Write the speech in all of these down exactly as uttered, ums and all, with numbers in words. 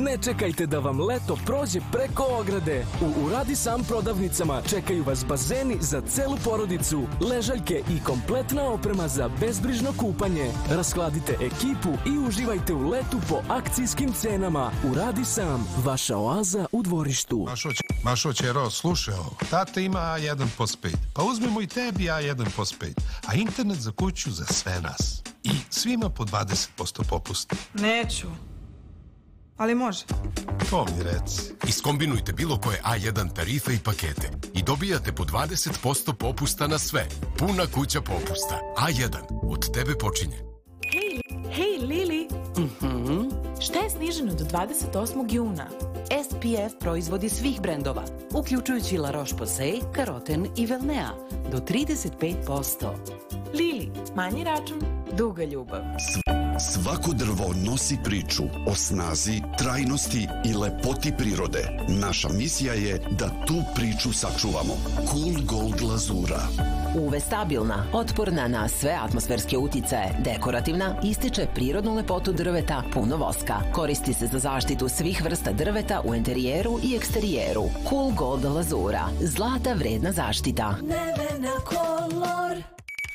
Ne čekajte da vam leto prođe preko ograde. U Uradi Sam prodavnicama čekaju vas bazeni za celu porodicu, ležaljke i kompletna oprema za bezbrižno kupanje. Raskladite ekipu i uživajte u letu po akcijskim cenama. Uradi Sam, vaša oaza u dvorištu. Mašo Ćero, slušaj ovo. Tata ima A jedan postpaid. Pa uzmemo i tebi A jedan postpaid. A internet za kuću za sve nas. I svima po dvadeset posto popusta. Neću. Ali može. To mi reci. Iskombinujte bilo koje A jedan tarife i pakete i dobijate po dvadeset posto popusta na sve. Puna kuća popusta. A jedan. Od tebe počinje. Hej, hej Lili. Mhm. Šta je sniženo do dvadeset osmog juna? S P F proizvodi svih brendova, uključujući La Roche-Posay, Karoten i Velnea, do trideset pet posto. Lili, manji račun, duga ljubav. Svako drvo nosi priču o snazi, trajnosti i lepoti prirode. Naša misija je da tu priču sačuvamo. Cool Gold glazura. U V stabilna, otporna na sve atmosferske uticaje, dekorativna, ističe prirodnu lepotu drveta, puno voska. Koristi se za zaštitu svih vrsta drveta u interijeru i eksterijeru. Cool Gold glazura. Zlata vredna zaštita. Nevena kolor.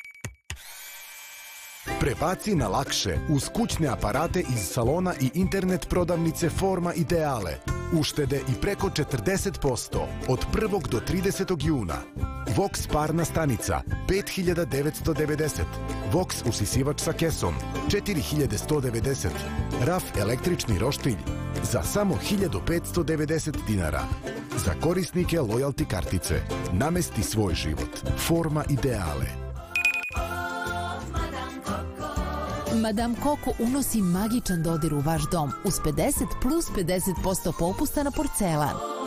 Prebaci na lakše uz kućne aparate iz salona i internet prodavnice Forma Ideale. Uštede i preko četrdeset posto od prvog do tridesetog juna. Vox parna stanica pet hiljada devetsto devedeset. Vox usisivač sa kesom četiri hiljade sto devedeset. Raf električni roštilj za samo hiljadu petsto devedeset dinara. Za korisnike lojalty kartice. Namesti svoj život. Forma Ideale. Madame Coco unosi magičan dodir u vaš dom uz pedeset plus pedeset posto popusta na porcelan.